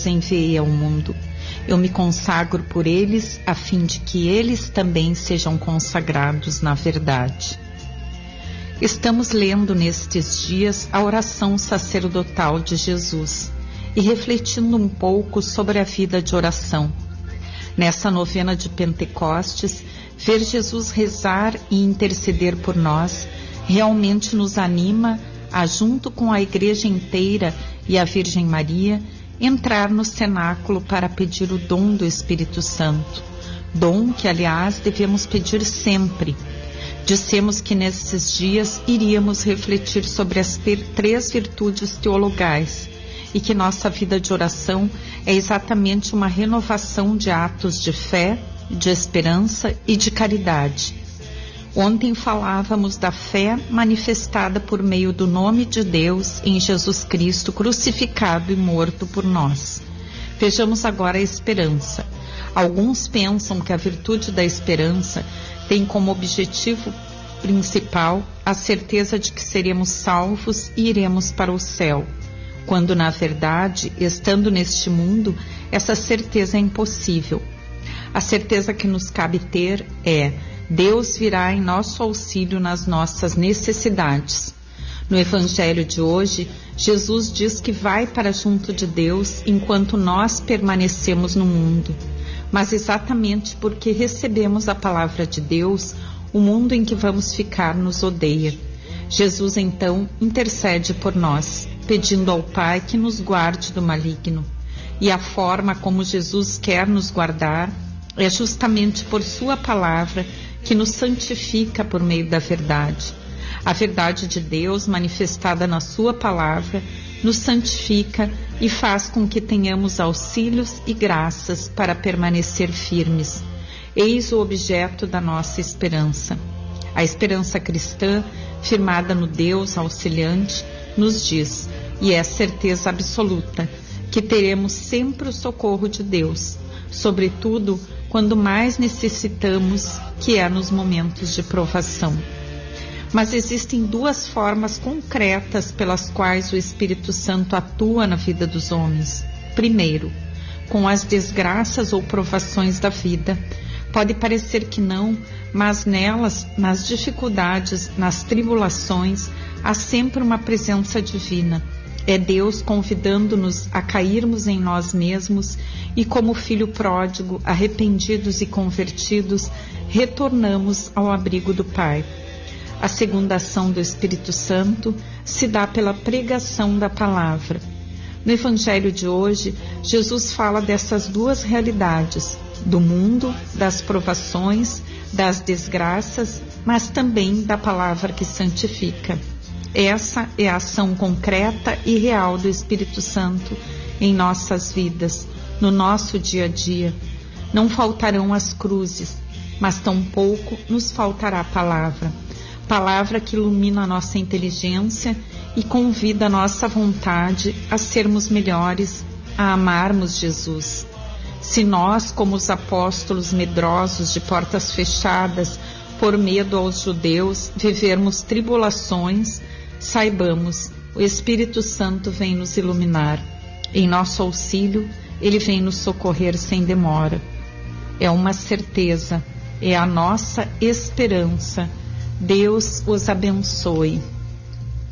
Deus enviei ao mundo. Eu me consagro por eles, a fim de que eles também sejam consagrados na verdade. Estamos lendo nestes dias a oração sacerdotal de Jesus e refletindo um pouco sobre a vida de oração. Nessa novena de Pentecostes, ver Jesus rezar e interceder por nós realmente nos anima a, junto com a Igreja inteira e a Virgem Maria, entrar no cenáculo para pedir o dom do Espírito Santo, dom que, aliás, devemos pedir sempre. Dissemos que nesses dias iríamos refletir sobre as 3 virtudes teologais e que nossa vida de oração é exatamente uma renovação de atos de fé, de esperança e de caridade. Ontem falávamos da fé manifestada por meio do nome de Deus em Jesus Cristo crucificado e morto por nós. Vejamos agora a esperança. Alguns pensam que a virtude da esperança tem como objetivo principal a certeza de que seremos salvos e iremos para o céu, quando na verdade, estando neste mundo, essa certeza é impossível. A certeza que nos cabe ter é: Deus virá em nosso auxílio nas nossas necessidades. No Evangelho de hoje, Jesus diz que vai para junto de Deus enquanto nós permanecemos no mundo. Mas exatamente porque recebemos a palavra de Deus, o mundo em que vamos ficar nos odeia. Jesus então intercede por nós, pedindo ao Pai que nos guarde do maligno. E a forma como Jesus quer nos guardar é justamente por sua palavra, que nos santifica por meio da verdade. A verdade de Deus, manifestada na sua palavra, nos santifica e faz com que tenhamos auxílios e graças para permanecer firmes. Eis o objeto da nossa esperança. A esperança cristã, firmada no Deus auxiliante, nos diz, e é certeza absoluta, que teremos sempre o socorro de Deus, sobretudo quando mais necessitamos, que é nos momentos de provação. Mas existem 2 formas concretas pelas quais o Espírito Santo atua na vida dos homens. Primeiro, com as desgraças ou provações da vida. Pode parecer que não, mas nelas, nas dificuldades, nas tribulações, há sempre uma presença divina. É Deus convidando-nos a cairmos em nós mesmos e, como filho pródigo, arrependidos e convertidos, retornamos ao abrigo do Pai. A segunda ação do Espírito Santo se dá pela pregação da palavra. No Evangelho de hoje, Jesus fala dessas 2 realidades, do mundo, das provações, das desgraças, mas também da palavra que santifica. Essa é a ação concreta e real do Espírito Santo em nossas vidas, no nosso dia a dia. Não faltarão as cruzes, mas tampouco nos faltará a palavra. Palavra que ilumina a nossa inteligência e convida a nossa vontade a sermos melhores, a amarmos Jesus. Se nós, como os apóstolos medrosos de portas fechadas, por medo aos judeus, vivermos tribulações, saibamos, o Espírito Santo vem nos iluminar. Em nosso auxílio, ele vem nos socorrer sem demora. É uma certeza, é a nossa esperança. Deus os abençoe.